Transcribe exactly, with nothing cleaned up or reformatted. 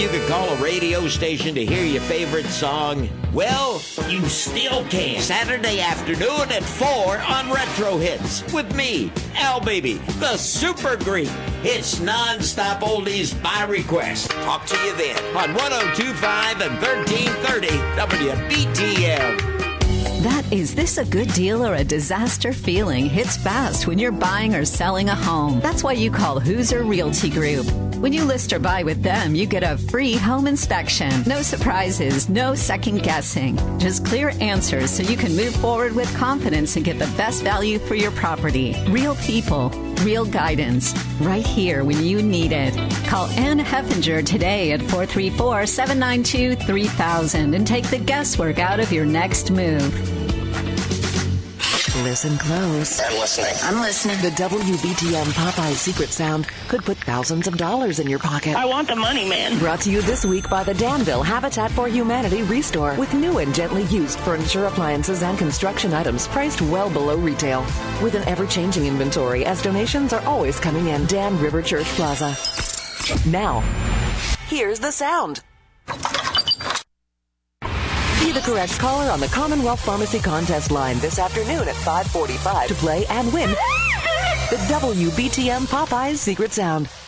You could call a radio station to hear your favorite song. Well, you still can. Saturday afternoon at four on Retro Hits with me, Al Baby, the Super Greek. It's non-stop oldies by request. Talk to you then on one oh two point five and thirteen thirty W B T M. That is this a good deal or a disaster feeling hits fast when you're buying or selling a home. That's why you call Hoosier Realty Group. When you list or buy with them, you get a free home inspection. No surprises, no second guessing. Just clear answers so you can move forward with confidence and get the best value for your property. Real people, real guidance, right here when you need it. Call Ann Heffinger today at four three four, seven nine two, three thousand and take the guesswork out of your next move. Listen close. I'm listening. I'm listening. The W B T M Popeye secret sound could put thousands of dollars in your pocket. I want the money, man. Brought to you this week by the Danville Habitat for Humanity Restore. With new and gently used furniture, appliances, and construction items priced well below retail. With an ever-changing inventory as donations are always coming in. Dan River Church Plaza. Now, here's the sound. Be the correct caller on the Commonwealth Pharmacy Contest line this afternoon at five forty-five to play and win the W B T M Popeyes Secret Sound.